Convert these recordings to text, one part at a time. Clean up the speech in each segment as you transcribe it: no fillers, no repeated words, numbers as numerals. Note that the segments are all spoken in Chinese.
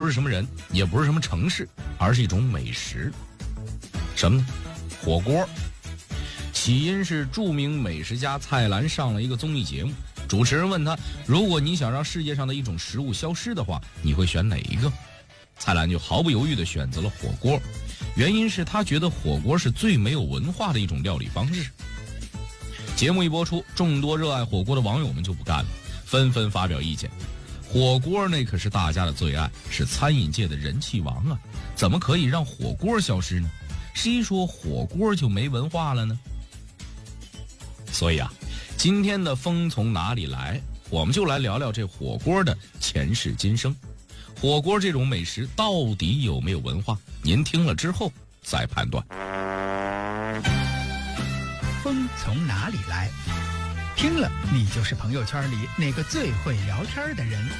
是什么人，也不是什么城市，而是一种美食。什么呢？火锅。起因是著名美食家蔡澜上了一个综艺节目，主持人问他，如果你想让世界上的一种食物消失的话，你会选哪一个？蔡澜就毫不犹豫地选择了火锅，原因是他觉得火锅是最没有文化的一种料理方式。节目一播出，众多热爱火锅的网友们就不干了，纷纷发表意见。火锅那可是大家的最爱，是餐饮界的人气王啊，怎么可以让火锅消失呢？谁说火锅就没文化了呢？所以啊，今天的风从哪里来，我们就来聊聊这火锅的前世今生。火锅这种美食到底有没有文化？您听了之后再判断。 风从哪里来？听了你就是朋友圈里那个最会聊天的人。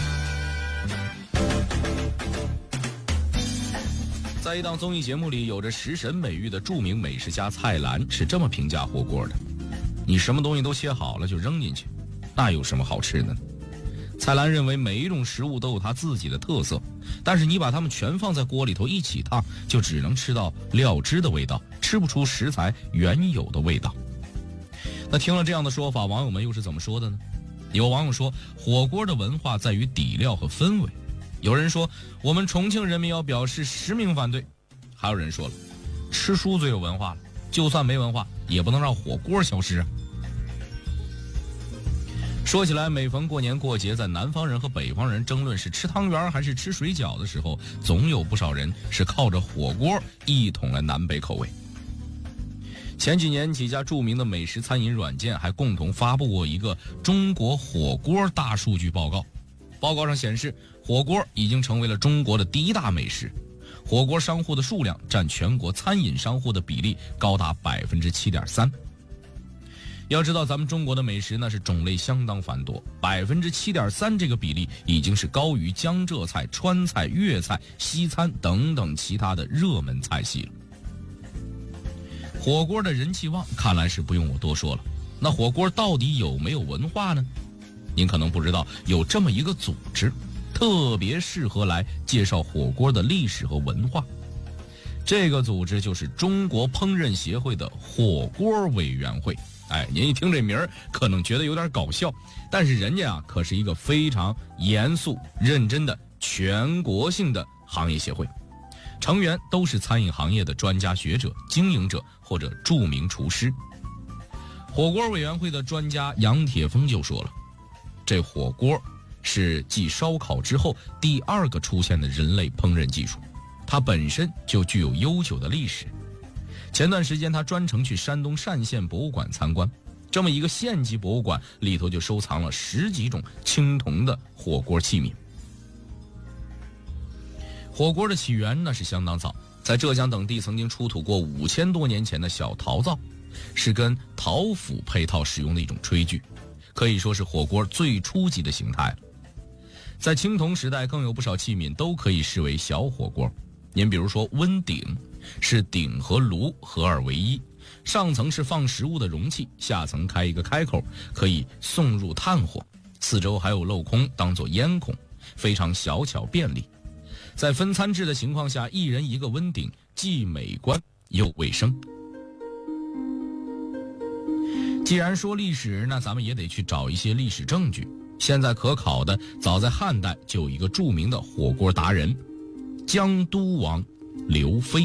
在一档综艺节目里，有着食神美誉的著名美食家蔡澜是这么评价火锅的：你什么东西都切好了就扔进去，那有什么好吃的呢？蔡澜认为每一种食物都有它自己的特色，但是你把它们全放在锅里头一起烫，就只能吃到料汁的味道，吃不出食材原有的味道。那听了这样的说法，网友们又是怎么说的呢？有网友说，火锅的文化在于底料和氛围。有人说，我们重庆人民要表示实名反对。还有人说了，吃书最有文化了，就算没文化也不能让火锅消失啊。说起来，每逢过年过节，在南方人和北方人争论是吃汤圆还是吃水饺的时候，总有不少人是靠着火锅一统了南北口味。前几年，几家著名的美食餐饮软件还共同发布过一个中国火锅大数据报告。报告上显示，火锅已经成为了中国的第一大美食，火锅商户的数量占全国餐饮商户的比例高达 7.3%。要知道，咱们中国的美食那是种类相当繁多，7.3%这个比例已经是高于江浙菜、川菜、粤菜、西餐等等其他的热门菜系了。火锅的人气旺，看来是不用我多说了。那火锅到底有没有文化呢？您可能不知道，有这么一个组织，特别适合来介绍火锅的历史和文化。这个组织就是中国烹饪协会的火锅委员会。您一听这名儿可能觉得有点搞笑，但是人家可是一个非常严肃认真的全国性的行业协会，成员都是餐饮行业的专家学者、经营者或者著名厨师。火锅委员会的专家杨铁锋就说了，这火锅是继烧烤之后第二个出现的人类烹饪技术，它本身就具有悠久的历史。前段时间他专程去山东单县博物馆参观，这么一个县级博物馆里头就收藏了10几种青铜的火锅器皿。火锅的起源那是相当早，在浙江等地曾经出土过5000多年前的小陶灶，是跟陶釜配套使用的一种炊具，可以说是火锅最初级的形态了。在青铜时代，更有不少器皿都可以视为小火锅。您比如说温鼎，是鼎和炉合二为一，上层是放食物的容器，下层开一个开口，可以送入炭火，四周还有镂空当作烟孔，非常小巧便利。在分餐制的情况下，一人一个温鼎，既美观又卫生。既然说历史，那咱们也得去找一些历史证据。现在可考的，早在汉代就有一个著名的火锅达人，江都王刘飞。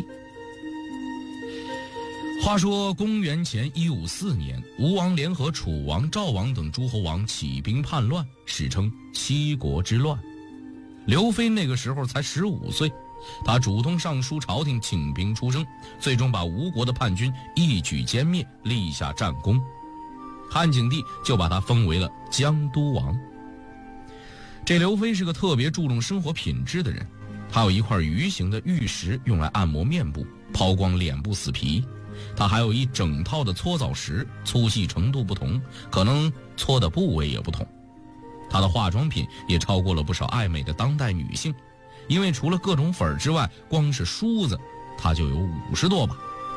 话说公元前154年，吴王联合楚王、赵王等诸侯王起兵叛乱，史称七国之乱。刘飞那个时候才15岁，他主动上书朝廷请兵出征，最终把吴国的叛军一举歼灭，立下战功。汉景帝就把他封为了江都王。这刘飞是个特别注重生活品质的人，他有一块鱼形的玉石用来按摩面部，抛光脸部死皮。他还有一整套的搓澡石，粗细程度不同，可能搓的部位也不同。他的化妆品也超过了不少爱美的当代女性，因为除了各种粉之外，光是梳子他就有50多把。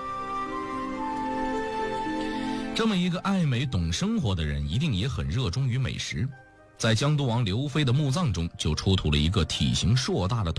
这么一个爱美懂生活的人，一定也很热衷于美食。在江都王刘飞的墓葬中，就出土了一个体型硕大的